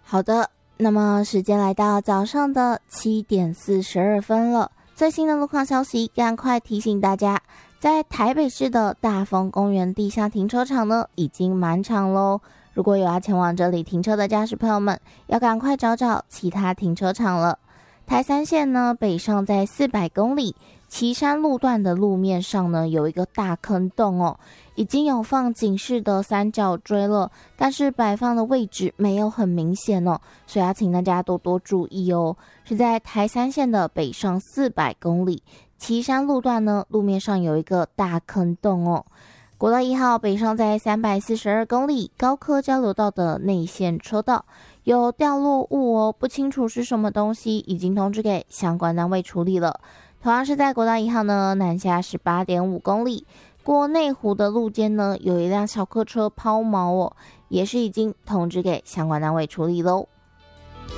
好的，那么时间来到早上的7点42分了。最新的路况消息，赶快提醒大家，在台北市的大丰公园地下停车场呢，已经满场咯。如果有要前往这里停车的驾驶朋友们，要赶快找找其他停车场了。台三线呢，北上在400公里，旗山路段的路面上呢，有一个大坑洞哦，已经有放警示的三角锥了，但是摆放的位置没有很明显哦，所以要请大家多多注意哦。是在台三线的北上400公里，旗山路段呢，路面上有一个大坑洞哦。国道1号北上在342公里，高科交流道的内线车道有掉落物哦，不清楚是什么东西，已经通知给相关单位处理了。同样是在国道1号呢，南下18.5公里，过内湖的路肩呢，有一辆小客车抛锚哦，也是已经通知给相关单位处理喽。